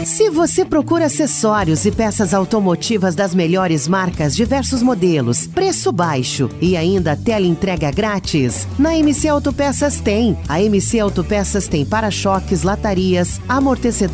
Se você procura acessórios e peças automotivas das melhores marcas, diversos modelos, preço baixo e ainda teleentrega grátis, na MC Autopeças tem. A MC Autopeças tem para-choques, latarias, amortecedores